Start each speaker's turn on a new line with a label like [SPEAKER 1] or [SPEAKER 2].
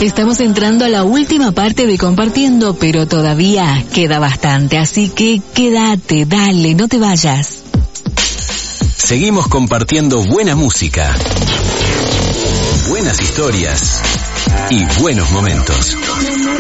[SPEAKER 1] Estamos entrando a la última parte de Compartiendo, pero todavía queda bastante, así que quédate, dale, no te vayas.
[SPEAKER 2] Seguimos compartiendo buena música, buenas historias y buenos momentos.